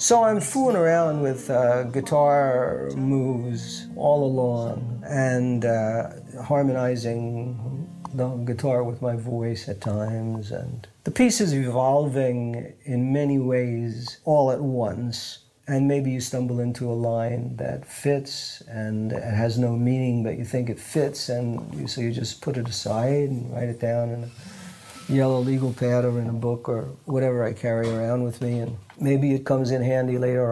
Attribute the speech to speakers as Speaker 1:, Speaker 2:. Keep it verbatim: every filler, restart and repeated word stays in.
Speaker 1: So I'm fooling around with uh, guitar moves all along and uh, harmonizing the guitar with my voice at times. And the piece is evolving in many ways all at once. And maybe you stumble into a line that fits and it has no meaning, but you think it fits, and you, so you just put it aside and write it down in a yellow legal pad or in a book or whatever I carry around with me, and maybe it comes in handy later